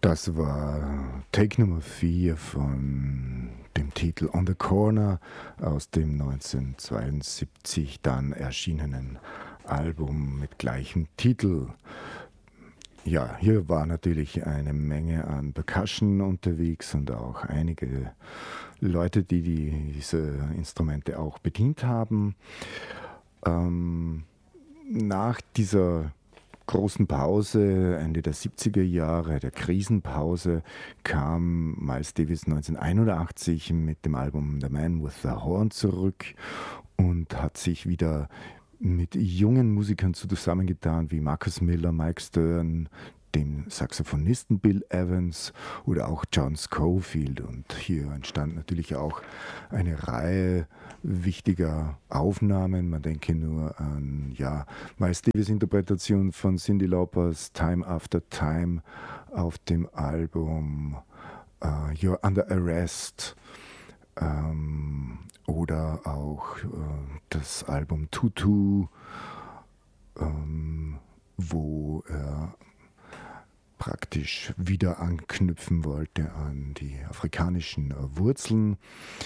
Das war Take Nummer 4 von dem Titel On the Corner aus dem 1972 dann erschienenen Album mit gleichem Titel. Ja, hier war natürlich eine Menge an Percussion unterwegs und auch einige Leute, die diese Instrumente auch bedient haben. Nach dieser großen Pause, Ende der 70er Jahre, der Krisenpause, kam Miles Davis 1981 mit dem Album The Man with the Horn zurück und hat sich wieder mit jungen Musikern zusammengetan, wie Marcus Miller, Mike Stern, dem Saxophonisten Bill Evans oder auch John Scofield. Und hier entstand natürlich auch eine Reihe wichtiger Aufnahmen. Man denke nur an Miles Davis Interpretation von Cyndi Laupers Time After Time auf dem Album You're Under Arrest. Oder auch das Album Tutu, wo er praktisch wieder anknüpfen wollte an die afrikanischen Wurzeln,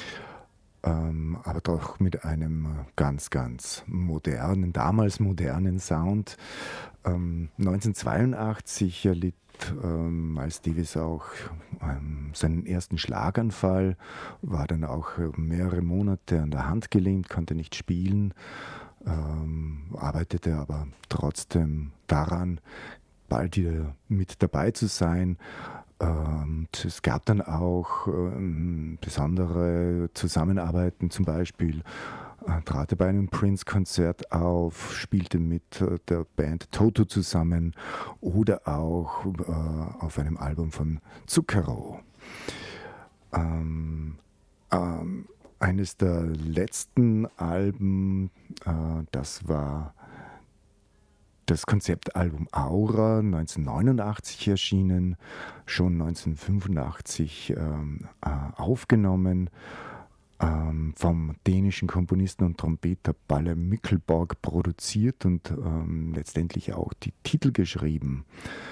aber doch mit einem ganz, ganz modernen, damals modernen Sound. 1982 erlitt Miles Davis auch seinen ersten Schlaganfall, war dann auch mehrere Monate an der Hand gelähmt, konnte nicht spielen, arbeitete aber trotzdem daran, bald wieder mit dabei zu sein. Und es gab dann auch besondere Zusammenarbeiten, zum Beispiel trat er bei einem Prince-Konzert auf, spielte mit der Band Toto zusammen oder auch auf einem Album von Zucchero. Eines der letzten Alben, das war das Konzeptalbum Aura, 1989 erschienen, schon 1985 aufgenommen, vom dänischen Komponisten und Trompeter Palle Mikkelborg produziert und letztendlich auch die Titel geschrieben,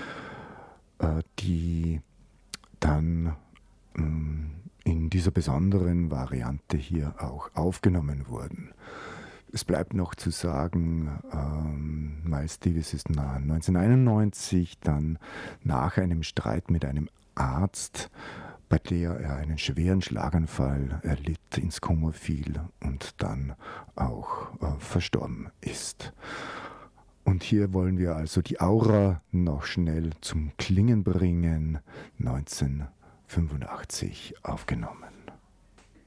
die dann in dieser besonderen Variante hier auch aufgenommen wurden. Es bleibt noch zu sagen, Miles Davis ist 1991 dann nach einem Streit mit einem Arzt, bei der er einen schweren Schlaganfall erlitt, ins Koma fiel und dann auch verstorben ist. Und hier wollen wir also die Aura noch schnell zum Klingen bringen, 1985 aufgenommen.